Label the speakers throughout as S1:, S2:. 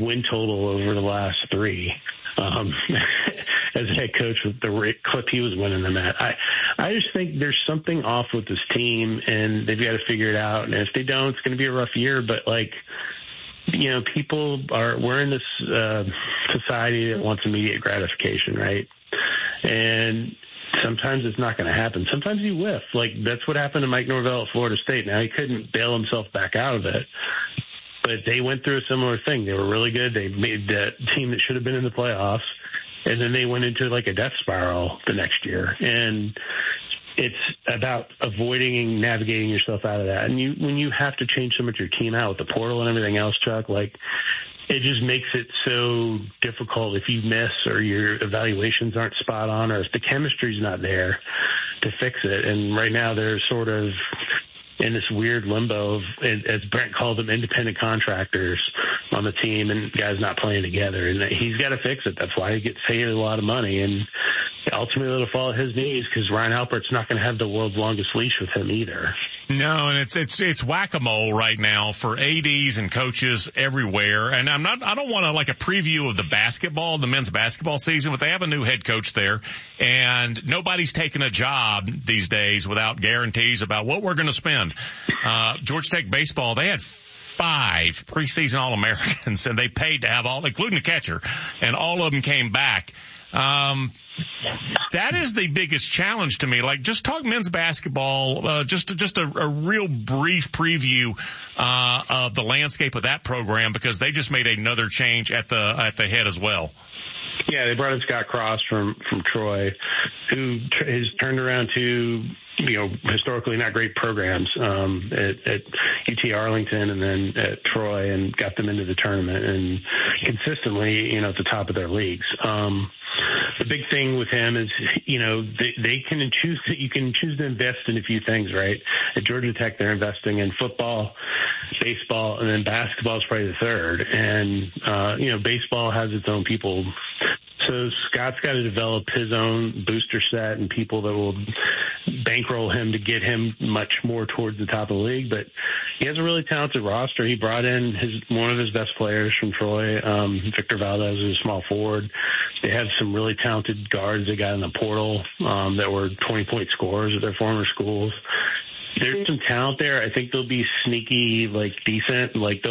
S1: win total over the last 3. As a head coach with the clip he was winning them at. I just think there's something off with this team, and they've got to figure it out. And if they don't, it's going to be a rough year. But, we're in this society that wants immediate gratification, right? And sometimes it's not going to happen. Sometimes you whiff. That's what happened to Mike Norvell at Florida State. Now, he couldn't bail himself back out of it. But they went through a similar thing. They were really good. They made that team that should have been in the playoffs. And then they went into a death spiral the next year. And it's about avoiding and navigating yourself out of that. And when you have to change so much your team out with the portal and everything else, Chuck, it just makes it so difficult if you miss or your evaluations aren't spot on or if the chemistry's not there to fix it. And right now they're sort of in this weird limbo of, as Brent called them, independent contractors on the team and guys not playing together. And he's got to fix it. That's why he gets paid a lot of money. And ultimately it'll fall at his knees because Ryan Alpert's not going to have the world's longest leash with him either.
S2: No, and it's whack-a-mole right now for ADs and coaches everywhere. And I don't want a preview of the men's basketball season, but they have a new head coach there, and nobody's taking a job these days without guarantees about what we're going to spend. Georgia Tech baseball, they had 5 preseason All-Americans, and they paid to have all, including the catcher, and all of them came back. That is the biggest challenge to me. Just talk men's basketball, just a real brief preview, of the landscape of that program because they just made another change at the head as well.
S1: Yeah, they brought in Scott Cross from Troy, who has turned around to, historically not great programs, at UT Arlington and then at Troy and got them into the tournament and consistently, at the top of their leagues. The big thing with him is, they can choose that you can choose to invest in a few things, right? At Georgia Tech, they're investing in football, baseball, and then basketball is probably the third. And, baseball has its own people. So Scott's got to develop his own booster set and people that will bankroll him to get him much more towards the top of the league. But he has a really talented roster. He brought in one of his best players from Troy, Victor Valdez, who's a small forward. They have some really talented guards they got in the portal that were 20-point scorers at their former schools. There's some talent there. I think they'll be sneaky, decent.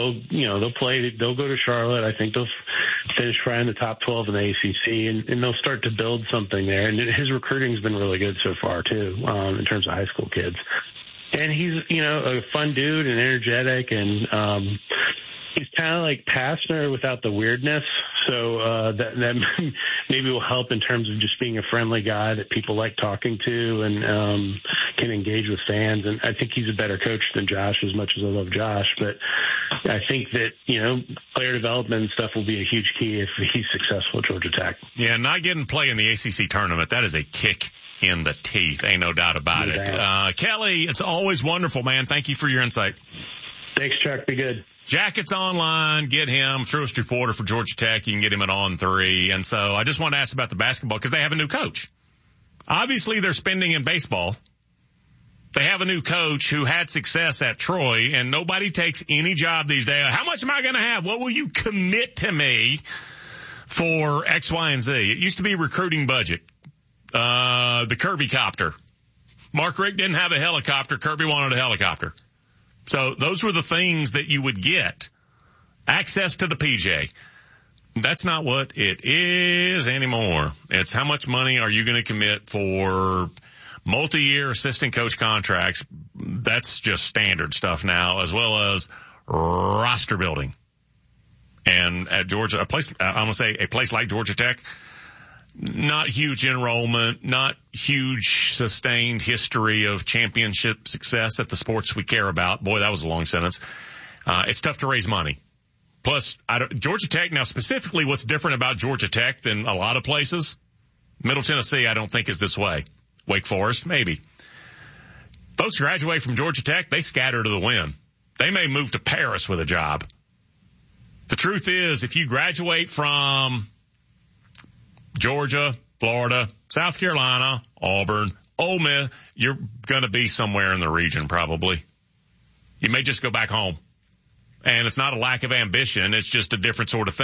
S1: They'll go to Charlotte. I think they'll finish right in the top 12 in the ACC, and they'll start to build something there. And his recruiting's been really good so far too, in terms of high school kids. And he's, a fun dude and energetic, and he's kind of Pastner without the weirdness. So that maybe will help in terms of just being a friendly guy that people like talking to and can engage with fans. And I think he's a better coach than Josh, as much as I love Josh. But I think that, player development and stuff will be a huge key if he's successful at Georgia Tech.
S2: Yeah, not getting to play in the ACC tournament, that is a kick in the teeth. Ain't no doubt about it. Kelly, it's always wonderful, man. Thank you for your insight.
S1: Thanks, Chuck. Be good.
S2: Jackets Online, get him, truest reporter for Georgia Tech. You can get him at On3. And so I just want to ask about the basketball because they have a new coach. Obviously, they're spending in baseball. They have a new coach who had success at Troy, and nobody takes any job these days. How much am I going to have? What will you commit to me for X, Y, and Z? It used to be recruiting budget. The Kirby copter. Mark Richt didn't have a helicopter. Kirby wanted a helicopter. So those were the things that you would get. Access to the PJ. That's not what it is anymore. It's how much money are you going to commit for multi-year assistant coach contracts. That's just standard stuff now, as well as roster building. And at Georgia, I'm going to say a place like Georgia Tech, not huge enrollment, not huge sustained history of championship success at the sports we care about. Boy, that was a long sentence. It's tough to raise money. Plus, Georgia Tech, now specifically what's different about Georgia Tech than a lot of places, Middle Tennessee I don't think is this way. Wake Forest, maybe. Folks graduate from Georgia Tech, they scatter to the wind. They may move to Paris with a job. The truth is, if you graduate from Georgia, Florida, South Carolina, Auburn, Ole Miss, you're going to be somewhere in the region probably. You may just go back home. And it's not a lack of ambition. It's just a different sort of thing.